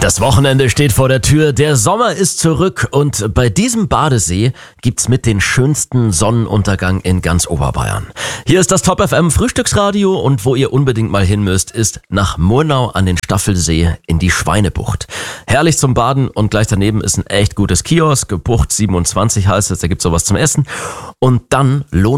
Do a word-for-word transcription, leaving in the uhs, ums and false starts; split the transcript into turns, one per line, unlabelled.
Das Wochenende steht vor der Tür, der Sommer ist zurück und bei diesem Badesee gibt's mit den schönsten Sonnenuntergang in ganz Oberbayern. Hier ist das Top F M Frühstücksradio und wo ihr unbedingt mal hin müsst, ist nach Murnau an den Staffelsee in die Schweinebucht. Herrlich zum Baden und gleich daneben ist ein echt gutes Kiosk, Bucht siebenundzwanzig heißt es, da gibt's sowas zum Essen und dann lohnt